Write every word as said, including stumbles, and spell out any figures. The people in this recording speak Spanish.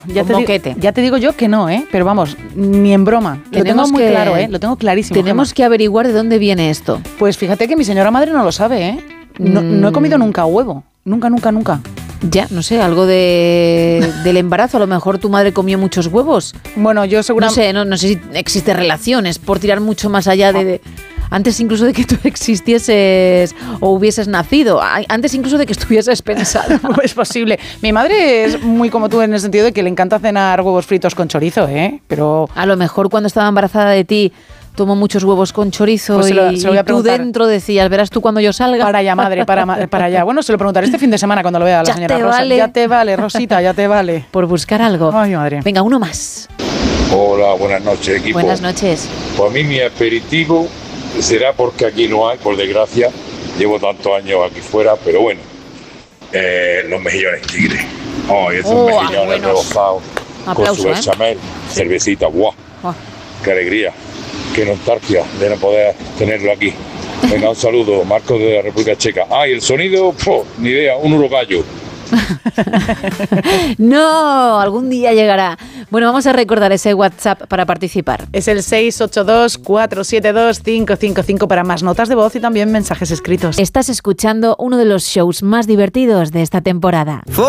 Ya un te, moquete. di- ya te digo yo que no, ¿eh? Pero vamos, ni en broma. Lo tengo Tenemos muy que- claro, ¿eh? Lo tengo clarísimo. Tenemos Gemma. que averiguar de dónde viene esto. Pues fíjate que mi señora madre no lo sabe, ¿eh? No, Mm. no he comido nunca huevo. Nunca, nunca, nunca. Ya, no sé, algo de del embarazo. A lo mejor tu madre comió muchos huevos. Bueno, yo No seguramente... sé, no, no sé si existe relaciones por tirar mucho más allá de, de- antes incluso de que tú existieses o hubieses nacido, a- antes incluso de que estuvieses pensada. Es posible. Mi madre es muy como tú en el sentido de que le encanta cenar huevos fritos con chorizo, ¿eh? Pero... A lo mejor cuando estaba embarazada de ti tomó muchos huevos con chorizo Pues se lo- y, se lo voy a y tú preguntar. dentro decías, verás tú cuando yo salga. Para allá, madre, para, ma- para allá. Bueno, se lo preguntaré este fin de semana cuando lo vea a la Ya señora te Rosa. vale. Ya te vale, Rosita, ya te vale. Por buscar algo. Ay, madre. Venga, uno más. Hola, buenas noches, equipo. Buenas noches. Pues a mí mi aperitivo será porque aquí no hay, por desgracia. Llevo tantos años aquí fuera, pero bueno. Eh, los mejillones tigre. Ay, esos Oh, mejillones buenos. rebozados Aplauso, con ¿eh? su bechamel, cervecita, guau. Oh. Qué alegría, qué nostalgia de no poder tenerlo aquí. Venga, un saludo, Marcos de la República Checa. Ah, y el sonido, ¡puf! Ni idea, un urogallo. No, algún día llegará. Bueno, vamos a recordar ese WhatsApp para participar. Es el seis ocho dos, cuatro siete dos, cinco cinco cinco para más notas de voz y también mensajes escritos. Estás escuchando uno de los shows más divertidos de esta temporada.